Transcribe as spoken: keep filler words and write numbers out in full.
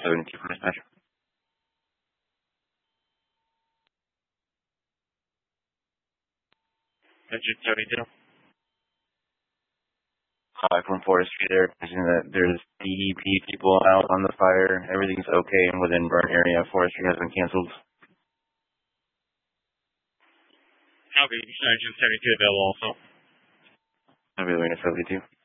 seventy-two for dispatch. Engine seventy-two. Uh, from Forestry there, mentioning that there's D E P people out on the fire. Everything's okay and within burn area. Forestry has been canceled. Okay, engine seventy-two available also. I'll be looking at seventy-two.